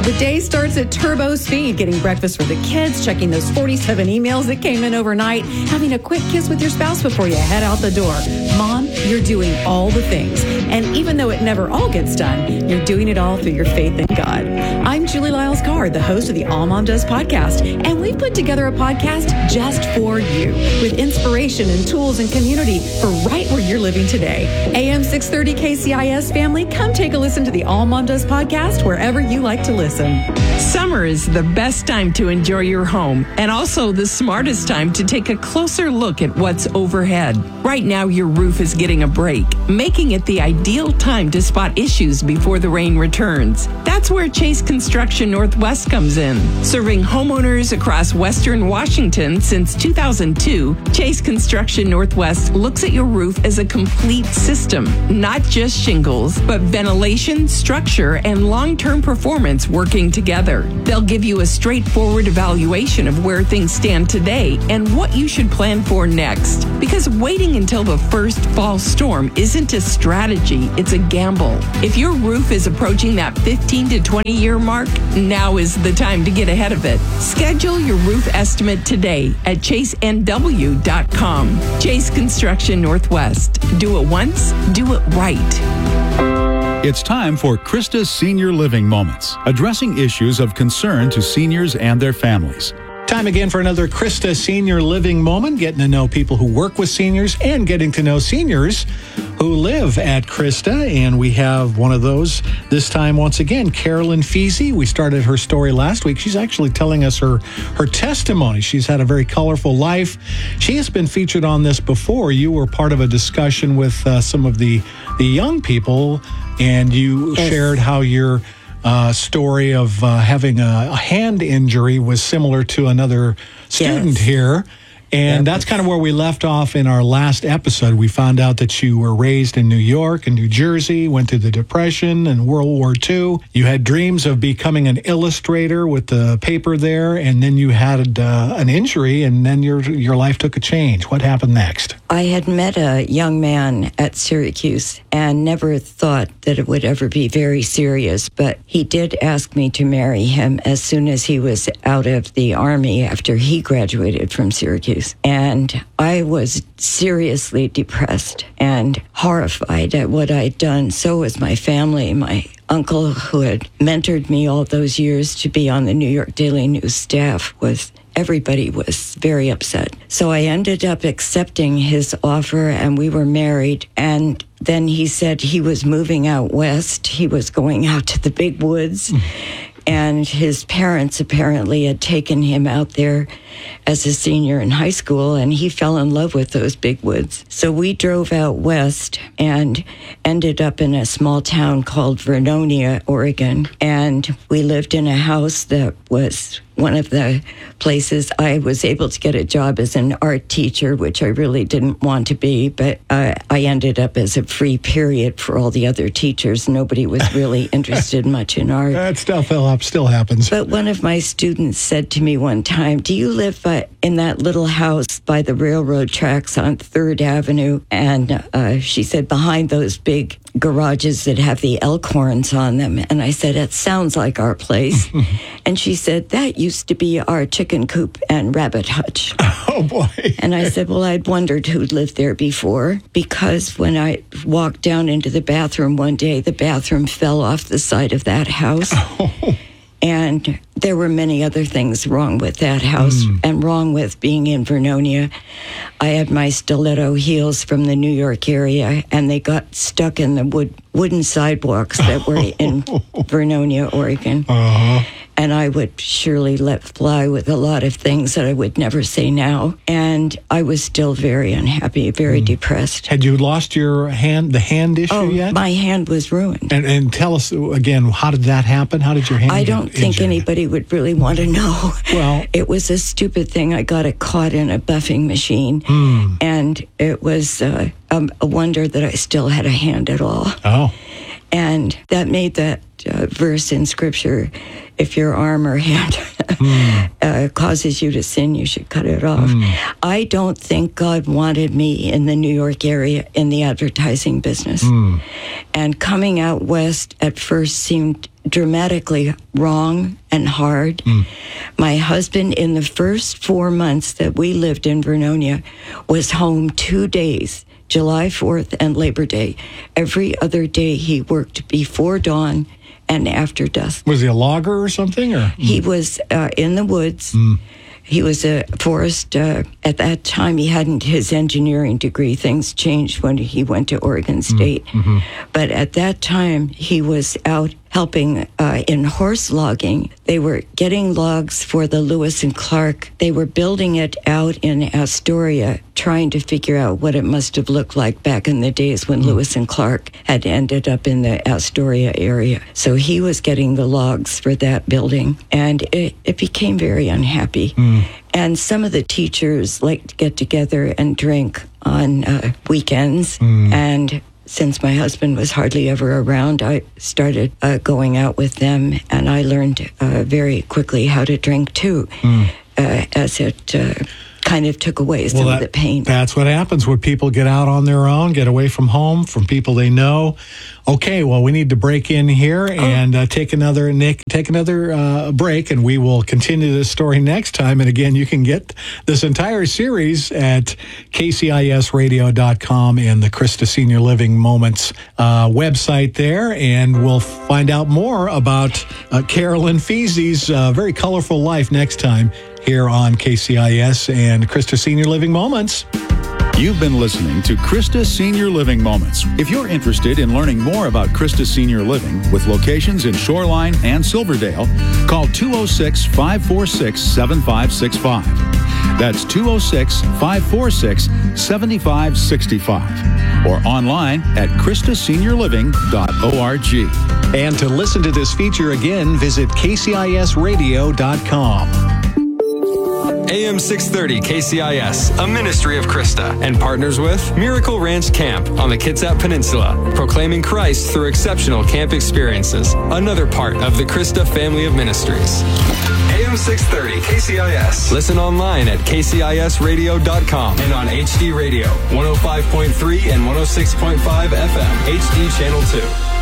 The day starts at turbo speed, getting breakfast for the kids, checking those 47 emails that came in overnight, having a quick kiss with your spouse before you head out the door. Mom, you're doing all the things. And even though it never all gets done, you're doing it all through your faith in God. I'm Julie Lyles-Card, the host of the All Mom Does podcast, and we've put together a podcast just for you with inspiration and tools and community for right where you're living today. AM 630 KCIS family, come take a listen to the All Mom Does podcast wherever you like to listen. Summer is the best time to enjoy your home and also the smartest time to take a closer look at what's overhead. Right now, your roof is getting a break, making it the ideal time to spot issues before the rain returns. That's where Chase Construction Northwest comes in. Serving homeowners across Western Washington since 2002, Chase Construction Northwest looks at your roof as a complete system, not just shingles, but ventilation, structure, and long-term performance working together. They'll give you a straightforward evaluation of where things stand today and what you should plan for next. Because waiting until the first fall storm isn't a strategy, it's a gamble. If your roof is approaching that 15 to 20 year mark, now is the time to get ahead of it. Schedule your roof estimate today at chasenw.com. Chase Construction Northwest. Do it once, do it right. It's time for Krista's Senior Living Moments, addressing issues of concern to seniors and their families. Time again for another Krista Senior Living Moment, getting to know people who work with seniors and getting to know seniors who live at Krista. And we have one of those this time once again, Carolyn Feasy. We started her story last week. She's actually telling us her testimony. She's had a very colorful life. She has been featured on this before. You were part of a discussion with some of the young people, and you shared how your story of having a hand injury was similar to another student here. And that's kind of where we left off in our last episode. We found out that you were raised in New York and New Jersey, went through the Depression and World War II. You had dreams of becoming an illustrator with the paper there, and then you had an injury, and then your life took a change. What happened next? I had met a young man at Syracuse and never thought that it would ever be very serious, but he did ask me to marry him as soon as he was out of the Army after he graduated from Syracuse. And I was seriously depressed and horrified at what I'd done. So was my family. My uncle, who had mentored me all those years to be on the New York Daily News staff, everybody was very upset. So I ended up accepting his offer, and we were married. And then he said he was moving out west. He was going out to the big woods. And his parents apparently had taken him out there as a senior in high school, and he fell in love with those big woods. So we drove out west and ended up in a small town called Vernonia, Oregon. And we lived in a house that was one of the places I was able to get a job as an art teacher, which I really didn't want to be, but I ended up as a free period for all the other teachers. Nobody was really interested much in art. That still happens. But one of my students said to me one time, "Do you live in that little house by the railroad tracks on 3rd Avenue?" And she said, "Behind those big garages that have the elk horns on them." And I said, "It sounds like our place." And she said, "That used to be our chicken coop and rabbit hutch." Oh, boy. And I said, "Well, I'd wondered who'd lived there before, because when I walked down into the bathroom one day, the bathroom fell off the side of that house." Oh. And there were many other things wrong with that house and wrong with being in Vernonia. I had my stiletto heels from the New York area, and they got stuck in the wooden sidewalks that were in Vernonia, Oregon. Uh-huh. And I would surely let fly with a lot of things that I would never say now. And I was still very unhappy, very depressed. Had you lost the hand issue yet? My hand was ruined. And tell us again, how did that happen? How did your hand I don't think anybody would really want to know. Well, it was a stupid thing. I got it caught in a buffing machine. And it was a wonder that I still had a hand at all. Oh. And that made that verse in Scripture, if your arm or hand causes you to sin, you should cut it off. I don't think God wanted me in the New York area in the advertising business. And coming out west at first seemed dramatically wrong and hard. My husband, in the first 4 months that we lived in Vernonia, was home 2 days, July 4th and Labor Day. Every other day he worked before dawn and after dusk. Was he a logger or something? Or he was in the woods. He was a forest. At that time, he hadn't his engineering degree. Things changed when he went to Oregon State. But at that time, he was out helping in horse logging. They were getting logs for the Lewis and Clark. They were building it out in Astoria, trying to figure out what it must have looked like back in the days when Lewis and Clark had ended up in the Astoria area. So he was getting the logs for that building, and it became very unhappy. And some of the teachers liked to get together and drink on weekends, and since my husband was hardly ever around, I started going out with them, and I learned very quickly how to drink too, as it kind of took away some of the pain. That's what happens when people get out on their own, get away from home, from people they know. Okay, well, we need to break in here and take another break, and we will continue this story next time. And again, you can get this entire series at kcisradio.com and the Krista Senior Living Moments website there, and we'll find out more about Carolyn Feezy's very colorful life next time here on KCIS and Krista Senior Living Moments. You've been listening to Krista Senior Living Moments. If you're interested in learning more about Krista Senior Living with locations in Shoreline and Silverdale, call 206-546-7565. That's 206-546-7565. Or online at kristaseniorliving.org. And to listen to this feature again, visit kcisradio.com. AM 630 KCIS, a ministry of Krista, and partners with Miracle Ranch Camp on the Kitsap Peninsula, proclaiming Christ through exceptional camp experiences, another part of the Krista family of ministries. AM 630 KCIS. Listen online at kcisradio.com and on HD Radio, 105.3 and 106.5 FM, HD Channel 2.